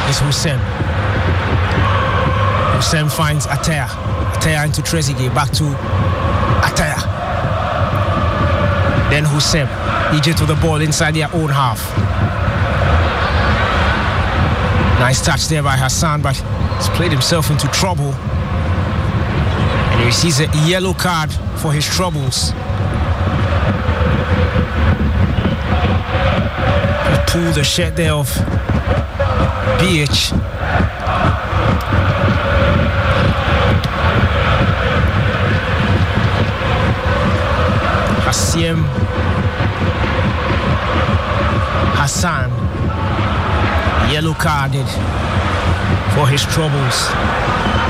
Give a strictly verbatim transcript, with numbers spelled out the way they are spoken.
is Hussein. Hussein finds Ataya. Ataya into Trezeguet. Back to Ataya. Then Hussein. Egypt with the ball inside their own half. Nice touch there by Hassan, but he's played himself into trouble. And he receives a yellow card for his troubles. He pulled the shirt there of B H. Hassim Hassan, yellow carded for his troubles.